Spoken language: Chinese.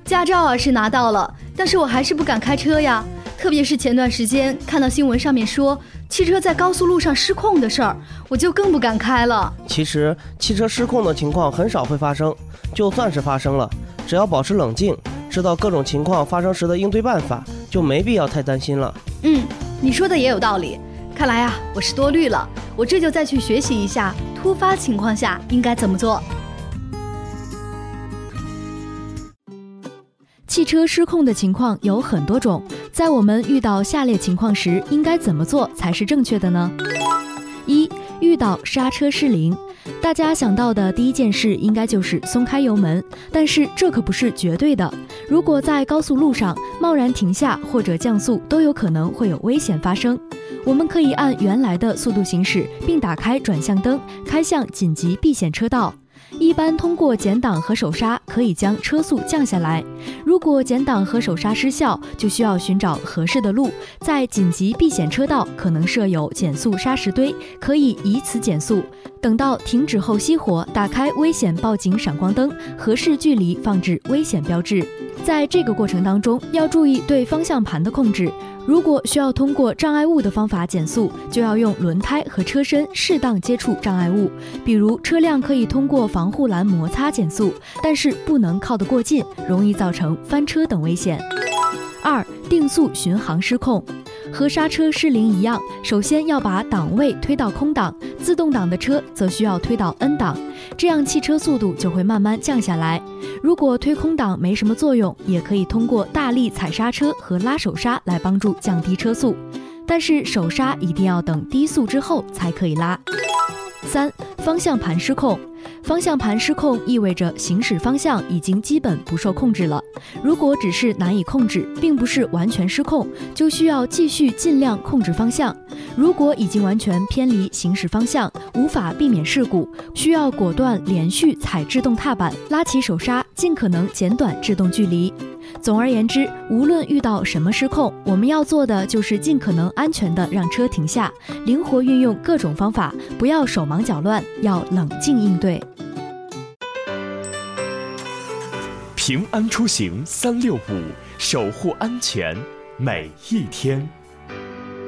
驾照啊是拿到了，但是我还是不敢开车呀。特别是前段时间看到新闻上面说汽车在高速路上失控的事儿，我就更不敢开了。 其实汽车失控的情况很少会发生，就算是发生了，只要保持冷静，知道各种情况发生时的应对办法，就没必要太担心了。 你说的也有道理。看来啊，我是多虑了，我这就再去学习一下突发情况下应该怎么做。 汽车失控的情况有很多种，在我们遇到下列情况时，应该怎么做才是正确的呢？1. 遇到刹车失灵。大家想到的第一件事应该就是松开油门，但是这可不是绝对的。如果在高速路上贸然停下或者降速，都有可能会有危险发生。我们可以按原来的速度行驶，并打开转向灯，开向紧急避险车道。一般通过减档和手刹可以将车速降下来。如果减档和手刹失效，就需要寻找合适的路。在紧急避险车道可能设有减速砂石堆，可以以此减速。等到停止后熄火，打开危险报警闪光灯，合适距离放置危险标志。在这个过程当中，要注意对方向盘的控制。如果需要通过障碍物的方法减速，就要用轮胎和车身适当接触障碍物，比如车辆可以通过防护栏摩擦减速，但是不能靠得过近，容易造成翻车等危险。2. 定速巡航失控。和刹车失灵一样，首先要把档位推到空档，自动挡的车则需要推到 N 档，这样汽车速度就会慢慢降下来。如果推空档没什么作用，也可以通过大力踩刹车和拉手刹来帮助降低车速，但是手刹一定要等低速之后才可以拉。3. 方向盘失控。方向盘失控意味着行驶方向已经基本不受控制了。如果只是难以控制，并不是完全失控，就需要继续尽量控制方向。如果已经完全偏离行驶方向，无法避免事故，需要果断连续踩制动踏板，拉起手刹，尽可能减短制动距离。总而言之，无论遇到什么失控，我们要做的就是尽可能安全地让车停下，灵活运用各种方法，不要手忙脚乱，要冷静应对。 平安出行365，守护安全每一天。